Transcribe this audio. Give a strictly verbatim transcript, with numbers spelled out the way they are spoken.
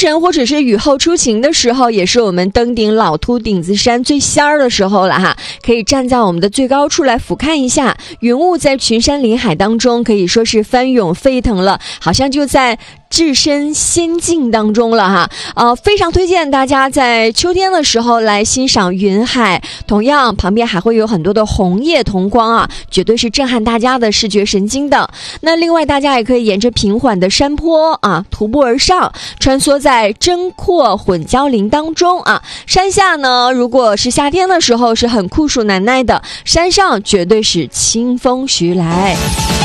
晨或者是雨后出行的时候，也是我们登顶老秃顶子山最仙儿的时候了哈，可以站在我们的最高处来俯瞰一下云雾，在群山林海当中可以说是翻涌沸腾了，好像就在置身仙境当中了哈。呃，非常推荐大家在秋天的时候来欣赏云海，同样旁边还会有很多的红叶同光啊，绝对是震撼大家的视觉神经的。那另外大家也可以沿着平缓的山坡啊徒步而上，穿梭在针阔混交林当中啊。山下呢，如果是夏天的时候是很酷暑难耐的，山上绝对是清风徐来。